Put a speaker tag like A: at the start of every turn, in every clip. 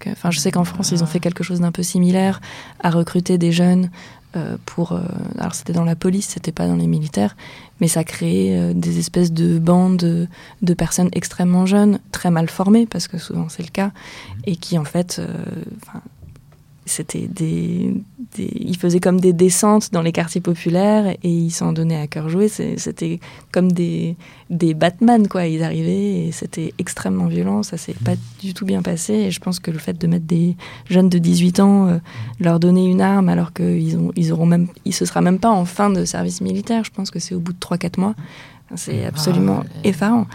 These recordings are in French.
A: que, je sais qu'en France, ils ont fait quelque chose d'un peu similaire, à recruter des jeunes alors c'était dans la police, c'était pas dans les militaires, mais ça créait des espèces de bandes de personnes extrêmement jeunes, très mal formées, parce que souvent c'est le cas, et qui en fait, c'était ils faisaient comme des descentes dans les quartiers populaires et ils s'en donnaient à cœur joie. C'était comme des Batman, quoi. Ils arrivaient et c'était extrêmement violent. Ça s'est pas du tout bien passé. Et je pense que le fait de mettre des jeunes de 18 ans, leur donner une arme alors qu'ils se sera même pas en fin de service militaire. Je pense que c'est au bout de 3-4 mois. C'est absolument effarant.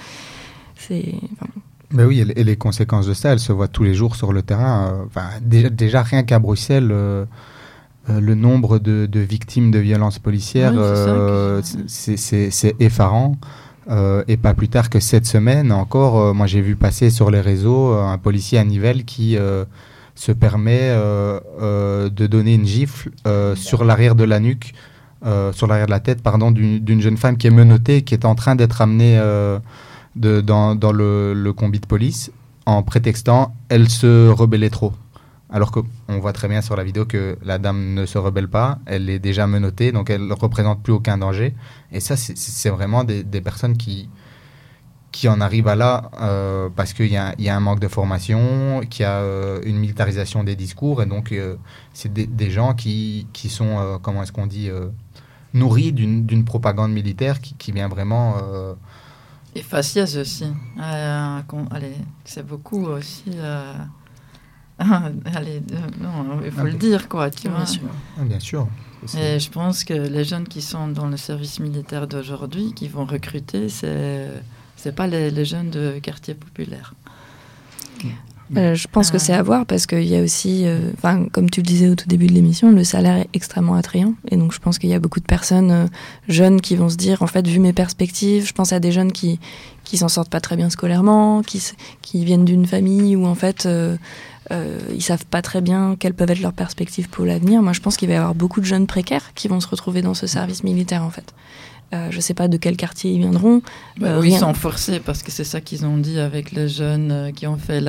B: Mais oui, et les conséquences de ça, elles se voient tous les jours sur le terrain. Déjà rien qu'à Bruxelles, le nombre de victimes de violences policières, c'est effarant. Et pas plus tard que cette semaine encore, moi j'ai vu passer sur les réseaux un policier à Nivelles qui se permet de donner une gifle sur l'arrière de la nuque, sur l'arrière de la tête, d'une jeune femme qui est menottée, qui est en train d'être amenée dans le combi de police, en prétextant elle se rebellait trop. Alors qu'on voit très bien sur la vidéo que la dame ne se rebelle pas, elle est déjà menottée, donc elle ne représente plus aucun danger. Et ça, c'est vraiment des personnes qui en arrivent à là parce qu'il y a un manque de formation, qu'il y a une militarisation des discours, et donc c'est des gens qui sont, comment est-ce qu'on dit, nourris d'une propagande militaire qui vient vraiment...
C: Et faciès aussi. C'est beaucoup aussi... il faut le dire, quoi, tu vois.
B: Bien sûr.
C: Et je pense que les jeunes qui sont dans le service militaire d'aujourd'hui, qui vont recruter, c'est pas les jeunes de quartier populaire.
A: Je pense que c'est à voir parce qu'il y a aussi, comme tu le disais au tout début de l'émission, le salaire est extrêmement attrayant. Et donc je pense qu'il y a beaucoup de personnes jeunes qui vont se dire, en fait, vu mes perspectives, je pense à des jeunes qui s'en sortent pas très bien scolairement, qui viennent d'une famille où en fait ils savent pas très bien quelles peuvent être leurs perspectives pour l'avenir. Moi je pense qu'il va y avoir beaucoup de jeunes précaires qui vont se retrouver dans ce service militaire en fait. Je sais pas de quel quartier ils viendront.
C: Ils sont forcés parce que c'est ça qu'ils ont dit avec les jeunes qui ont fait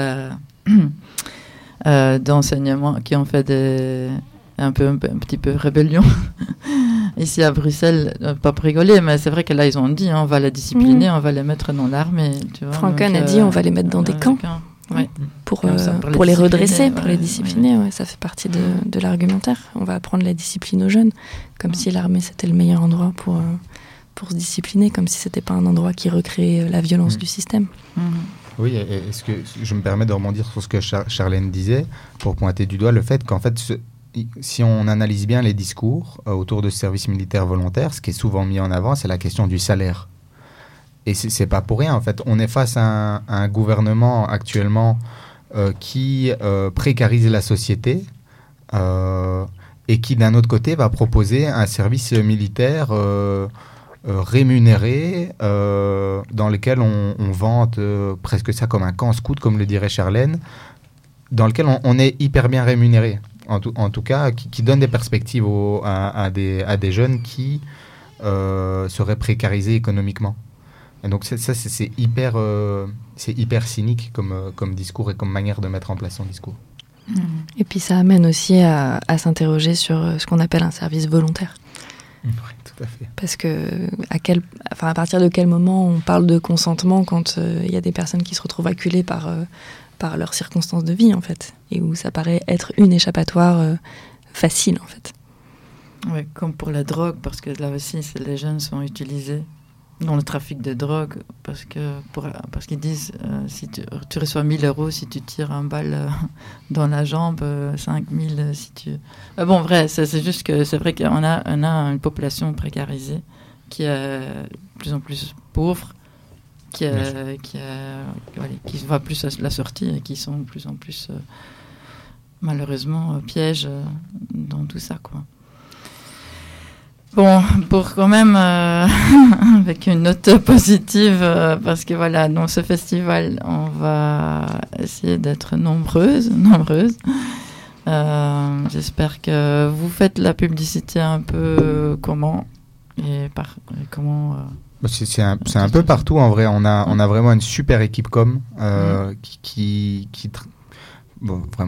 C: d'enseignement, qui ont fait un petit peu rébellion ici à Bruxelles, pas pour rigoler, mais c'est vrai que là ils ont dit on va les discipliner, on va les mettre dans l'armée.
A: Franken a dit on va les mettre dans des camps. Ouais. Pour les redresser, pour les discipliner. Ouais, ça fait partie de l'argumentaire. On va apprendre la discipline aux jeunes, comme si l'armée c'était le meilleur endroit pour se discipliner, comme si c'était pas un endroit qui recrée la violence du système.
B: Oui, est-ce que je me permets de rebondir sur ce que Charlène disait, pour pointer du doigt le fait qu'en fait, si on analyse bien les discours autour de ce service militaire volontaire, ce qui est souvent mis en avant, c'est la question du salaire. Et c'est pas pour rien, en fait. On est face à un gouvernement actuellement qui précarise la société et qui, d'un autre côté, va proposer un service militaire rémunéré dans lequel on vante presque ça comme un camp scout, comme le dirait Charlène, dans lequel on est hyper bien rémunéré. En tout cas, qui donne des perspectives à des jeunes qui seraient précarisés économiquement. Et donc c'est hyper cynique comme discours et comme manière de mettre en place son discours.
A: Et puis ça amène aussi à s'interroger sur ce qu'on appelle un service volontaire.
B: Oui, tout à fait.
A: Parce que à partir de quel moment on parle de consentement quand il y a des personnes qui se retrouvent acculées par leurs circonstances de vie en fait, et où ça paraît être une échappatoire facile en fait.
C: Oui, comme pour la drogue, parce que là aussi les jeunes sont utilisés dans le trafic de drogue, parce qu'ils disent si tu reçois 1 000 € si tu tires un balle dans la jambe, 5 000 si tu... bon, vrai, c'est juste que c'est vrai qu'on a une population précarisée qui est de plus en plus pauvre, qui va plus à la sortie et qui sont de plus en plus malheureusement pièges dans tout ça, quoi. Bon, pour quand même, avec une note positive, parce que voilà, dans ce festival, on va essayer d'être nombreuses. J'espère que vous faites la publicité un peu comment.
B: C'est un peu partout en vrai. On a vraiment une super équipe com vraiment